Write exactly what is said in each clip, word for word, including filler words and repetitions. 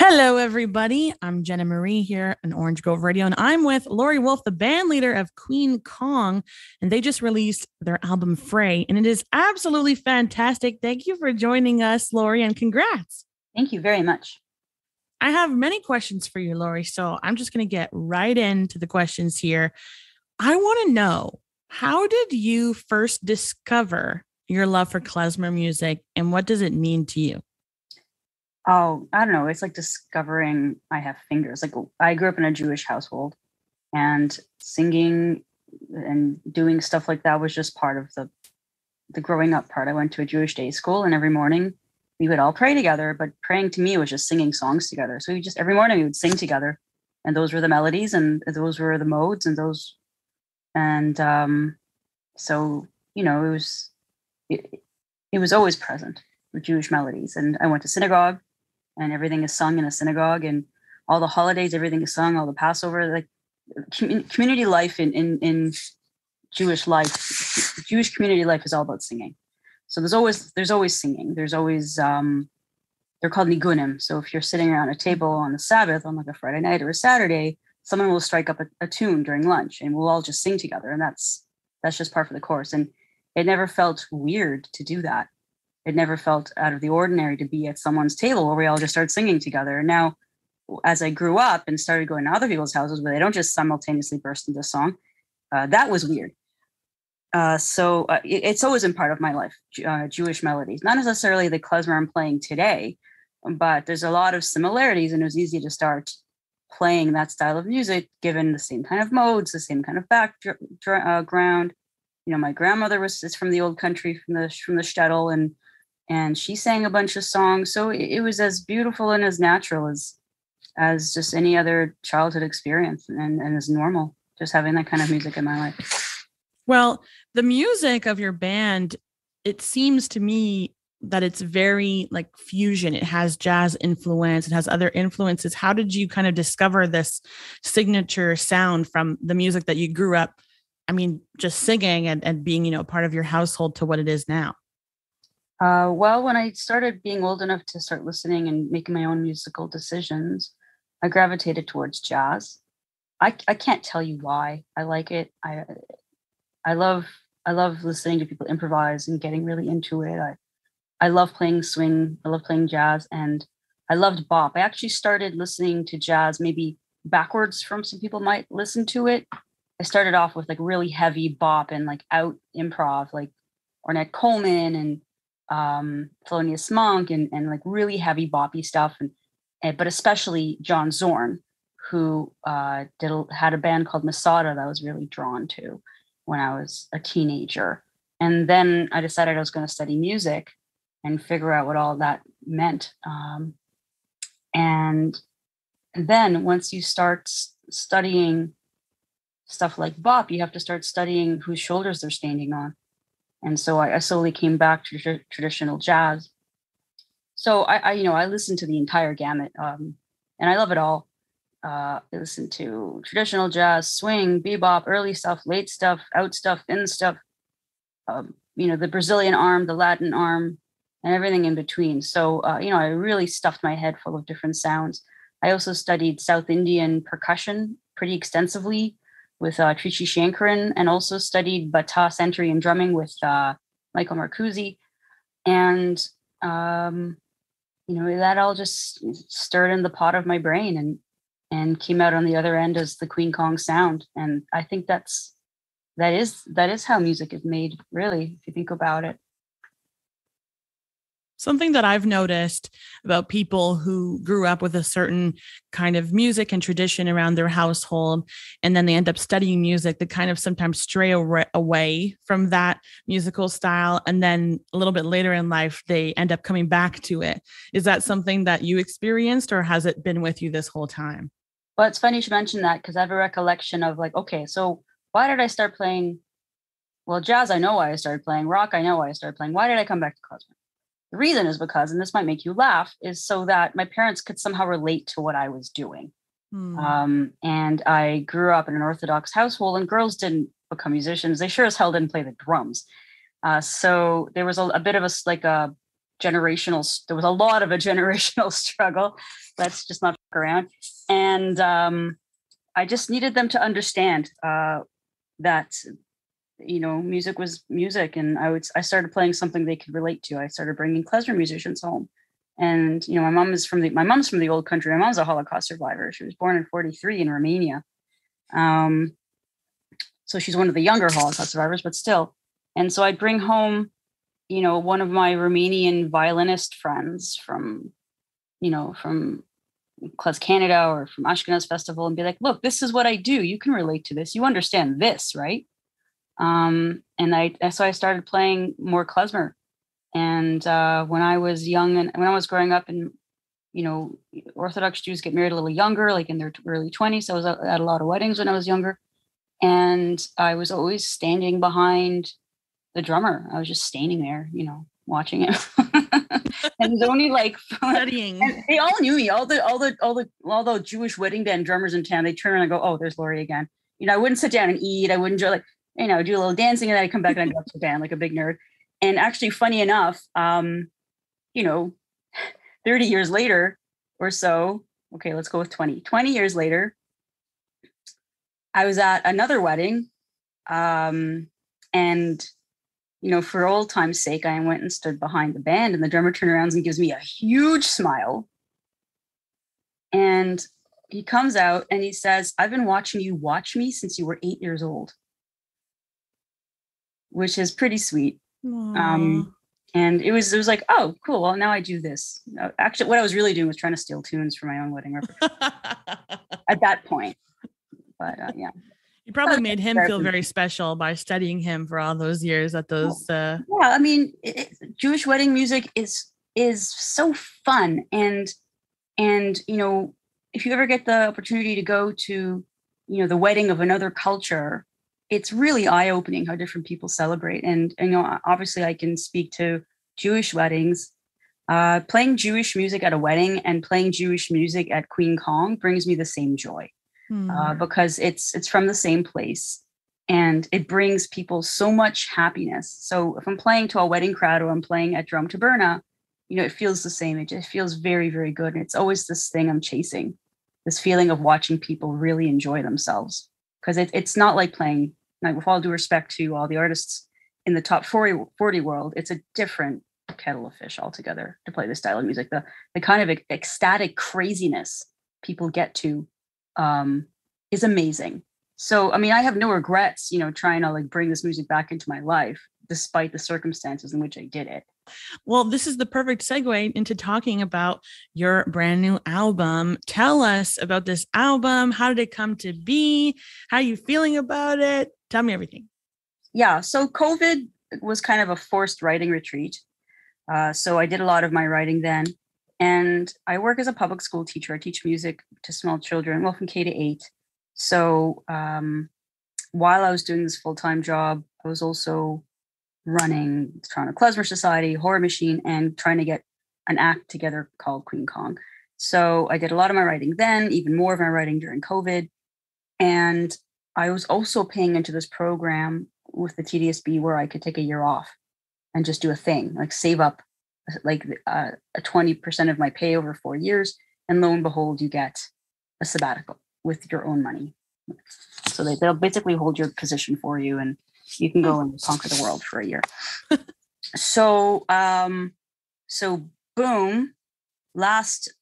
Hello, everybody. I'm Jenna Marie here on Orange Grove Radio, and I'm with Lori Wolf, the band leader of Queen Kong, and they just released their album Fray, and it is absolutely fantastic. Thank you for joining us, Lori, and congrats. Thank you very much. I have many questions for you, Lori, so I'm just going to get right into the questions here. I want to know, how did you first discover your love for klezmer music, and what does it mean to you? Oh, I don't know. It's like discovering I have fingers. Like I grew up in a Jewish household, and singing and doing stuff like that was just part of the the growing up part. I went to a Jewish day school, and every morning we would all pray together. But praying to me was just singing songs together. So we just every morning we would sing together, and those were the melodies, and those were the modes, and those, and um, so you know it was it, it was always present with Jewish melodies. And I went to synagogue, and everything is sung in a synagogue, and all the holidays, everything is sung, all the Passover, like com- community life in, in, in Jewish life, Jewish community life is all about singing. So there's always, there's always singing. There's always, um, they're called nigunim. So if you're sitting around a table on the Sabbath, on like a Friday night or a Saturday, someone will strike up a, a tune during lunch, and we'll all just sing together. And that's, that's just part of the course. And it never felt weird to do that. It never felt out of the ordinary to be at someone's table where we all just started singing together. And now, as I grew up and started going to other people's houses where they don't just simultaneously burst into song, uh, that was weird. Uh, so uh, it, it's always been part of my life, uh, Jewish melodies. Not necessarily the klezmer I'm playing today, but there's a lot of similarities, and it was easy to start playing that style of music, given the same kind of modes, the same kind of background. You know, my grandmother was is from the old country, from the from the shtetl, and and she sang a bunch of songs. So it, it was as beautiful and as natural as as just any other childhood experience, and, and as normal, just having that kind of music in my life. Well, the music of your band, it seems to me that it's very like fusion. It has jazz influence, it has other influences. How did you kind of discover this signature sound from the music that you grew up, I mean, just singing and, and being, you know, part of your household to what it is now? Uh, well, when I started being old enough to start listening and making my own musical decisions, I gravitated towards jazz. I, I can't tell you why I like it. I I love I love listening to people improvise and getting really into it. I I love playing swing. I love playing jazz, and I loved bop. I actually started listening to jazz maybe backwards from some people might listen to it. I started off with like really heavy bop and like out improv, like Ornette Coleman and um, Thelonious Monk, and, and like really heavy boppy stuff. And, and but especially John Zorn, who uh, did had a band called Masada that I was really drawn to when I was a teenager. And then I decided I was going to study music and figure out what all that meant. Um, and then once you start studying stuff like bop, you have to start studying whose shoulders they're standing on. And so I, I slowly came back to tr- traditional jazz. So I, I, you know, I listened to the entire gamut, um, and I love it all. Uh, I listened to traditional jazz, swing, bebop, early stuff, late stuff, out stuff, in stuff. Um, you know, the Brazilian arm, the Latin arm, and everything in between. So uh, you know, I really stuffed my head full of different sounds. I also studied South Indian percussion pretty extensively with uh, Trichy Shankaran, and also studied bata, century, and drumming with uh, Michael Marcuzzi. And, um, you know, that all just stirred in the pot of my brain and and came out on the other end as the Queen Kong sound. And I think that's, that is, that is how music is made, really, if you think about it. Something that I've noticed about people who grew up with a certain kind of music and tradition around their household, and then they end up studying music, that kind of sometimes stray away from that musical style. And then a little bit later in life, they end up coming back to it. Is that something that you experienced, or has it been with you this whole time? Well, it's funny you should mention that, because I have a recollection of like, okay, so why did I start playing? Well, jazz, I know why I started playing. Rock, I know why I started playing. Why did I come back to klezmer? The reason is because, and this might make you laugh, is so that my parents could somehow relate to what I was doing. Hmm. Um, and I grew up in an Orthodox household, and girls didn't become musicians. They sure as hell didn't play the drums. Uh, so there was a, a bit of a like a generational, there was a lot of a generational struggle. Let's just not fuck around. And um, I just needed them to understand uh, that, you know, music was music. And I would, I started playing something they could relate to. I started bringing klezmer musicians home. And, you know, my mom is from the, my mom's from the old country. My mom's a Holocaust survivor. She was born in forty-three in Romania. Um, so she's one of the younger Holocaust survivors, but still. And so I'd bring home, you know, one of my Romanian violinist friends from, you know, from Klez Canada or from Ashkenaz Festival and be like, look, this is what I do. You can relate to this. You understand this, right? Um, and I, so I started playing more klezmer. And uh, when I was young and when I was growing up, and, you know, Orthodox Jews get married a little younger, like in their early twenties. So I was at a lot of weddings when I was younger. And I was always standing behind the drummer. I was just standing there, you know, watching him. And there's only like studying. And they all knew me. All the all the all the all the Jewish wedding band drummers in town. They turn around and go, "Oh, there's Lori again." You know, I wouldn't sit down and eat. I wouldn't do like, you know, do a little dancing, and then I'd come back and I'd go up to the band like a big nerd. And actually, funny enough, um, you know, thirty years later or so. Okay, let's go with twenty. twenty years later, I was at another wedding, um, and you know, for old time's sake, I went and stood behind the band, and the drummer turns around and gives me a huge smile. And he comes out and he says, "I've been watching you watch me since you were eight years old," which is pretty sweet. Um, and it was, it was like, oh, cool. Well, now I do this. Uh, actually, what I was really doing was trying to steal tunes for my own wedding repertoire at that point. But uh, yeah. You probably made him feel very special by studying him for all those years at those. Uh... Yeah, I mean, it, Jewish wedding music is is so fun, and and you know, if you ever get the opportunity to go to, you know, the wedding of another culture, it's really eye opening how different people celebrate. And, and you know, obviously, I can speak to Jewish weddings. Uh, playing Jewish music at a wedding and playing Jewish music at Queen Kong brings me the same joy. Uh, because it's it's from the same place, and it brings people so much happiness. So if I'm playing to a wedding crowd or I'm playing at Drum Taberna, you know, it feels the same. It just feels very, very good. And it's always this thing I'm chasing, this feeling of watching people really enjoy themselves. Because it, it's not like playing, like, with all due respect to all the artists in the top forty, forty world, it's a different kettle of fish altogether to play this style of music. The, the kind of ecstatic craziness people get to um is amazing. So I mean, I have no regrets, you know, trying to like bring this music back into my life despite the circumstances in which I did it. Well, this is the perfect segue into talking about your brand new album. Tell us about this album. How did it come to be? How are you feeling about it? Tell me everything. Yeah, so COVID was kind of a forced writing retreat. Uh, so I did a lot of my writing then. And I work as a public school teacher. I teach music to small children, well, from K to eight. So um, while I was doing this full-time job, I was also running Toronto Klezmer Society, Horror Machine, and trying to get an act together called Queen Kong. So I did a lot of my writing then, even more of my writing during COVID. And I was also paying into this program with the T D S B where I could take a year off and just do a thing, like save up like uh, a twenty percent of my pay over four years. And lo and behold, you get a sabbatical with your own money. So they, they'll basically hold your position for you and you can go and conquer the world for a year. so, um, so boom, last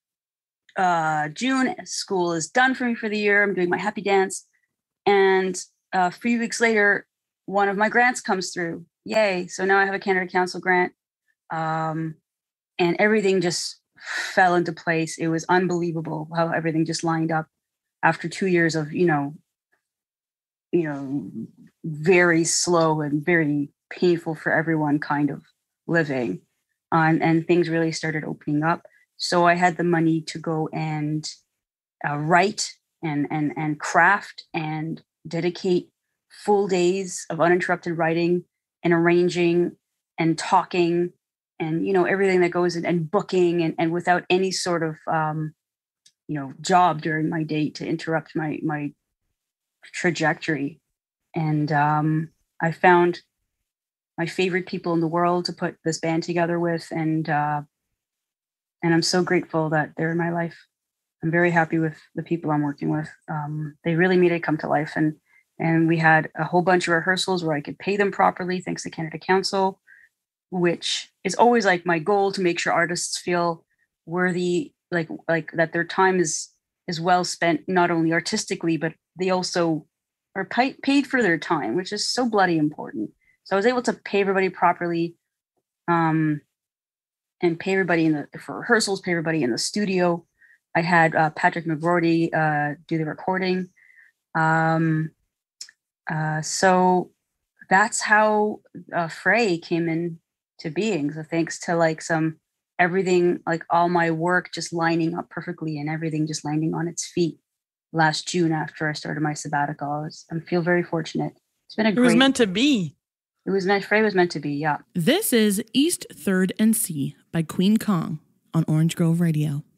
uh, June, school is done for me for the year. I'm doing my happy dance. And a few weeks later, one of my grants comes through. Yay. So now I have a Canada Council grant. Um, and everything just fell into place. It was unbelievable how everything just lined up after two years of, you know, you know, very slow and very painful for everyone kind of living. Um, and things really started opening up. So I had the money to go and uh, write and, and, and craft and dedicate full days of uninterrupted writing and arranging and talking and, you know, everything that goes in and booking and, and without any sort of, um, you know, job during my day to interrupt my, my trajectory. And um, I found my favorite people in the world to put this band together with, and uh, and I'm so grateful that they're in my life. I'm very happy with the people I'm working with. Um, they really made it come to life, and and we had a whole bunch of rehearsals where I could pay them properly, thanks to Canada Council, which is always like my goal, to make sure artists feel worthy, like like that their time is is well spent, not only artistically, but they also are pay, paid for their time, which is so bloody important. So I was able to pay everybody properly, um, and pay everybody in the for rehearsals, pay everybody in the studio. I had uh, Patrick McGroarty uh, do the recording. Um, uh, so that's how uh, Frey came into being. So thanks to like some everything, like all my work just lining up perfectly and everything just landing on its feet last June after I started my sabbatical. I, was, I feel very fortunate. It's been a it great... It was meant to be. It was meant, Frey was meant to be, yeah. This is East, third and C by Queen Kong on Orange Grove Radio.